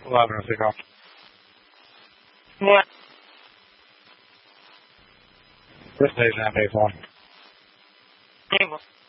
11 if they go. What? This day's not day 1. Table.